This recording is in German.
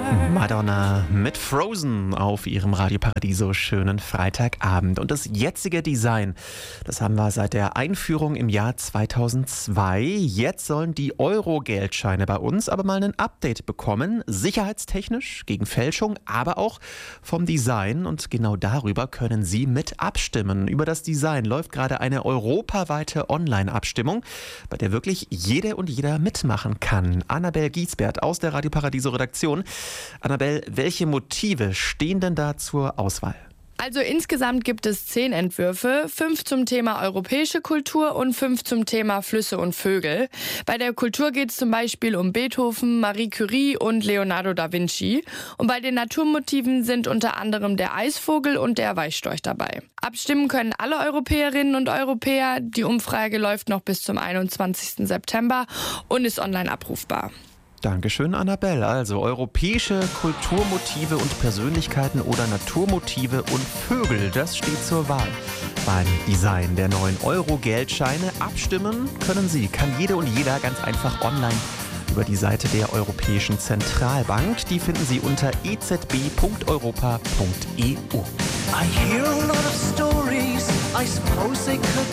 Madonna mit Frozen auf ihrem Radio Paradiso. Schönen Freitagabend. Und das jetzige Design, das haben wir seit der Einführung im Jahr 2002. Jetzt sollen die Euro-Geldscheine bei uns aber mal ein Update bekommen. Sicherheitstechnisch, gegen Fälschung, aber auch vom Design. Und genau darüber können Sie mit abstimmen. Über das Design läuft gerade eine europaweite Online-Abstimmung, bei der wirklich jede und jeder mitmachen kann. Annabel Giesbert aus der Radio Paradiso Redaktion. Annabel, welche Motive stehen denn da zur Auswahl? Also insgesamt gibt es 10 Entwürfe, 5 zum Thema europäische Kultur und 5 zum Thema Flüsse und Vögel. Bei der Kultur geht es zum Beispiel um Beethoven, Marie Curie und Leonardo da Vinci. Und bei den Naturmotiven sind unter anderem der Eisvogel und der Weißstorch dabei. Abstimmen können alle Europäerinnen und Europäer. Die Umfrage läuft noch bis zum 21. September und ist online abrufbar. Dankeschön, Annabel. Also europäische Kulturmotive und Persönlichkeiten oder Naturmotive und Vögel, das steht zur Wahl beim Design der neuen Euro-Geldscheine. Abstimmen können Sie, kann jede und jeder ganz einfach online über die Seite der Europäischen Zentralbank. Die finden Sie unter ezb.europa.eu. I hear a lot of stories, I suppose they could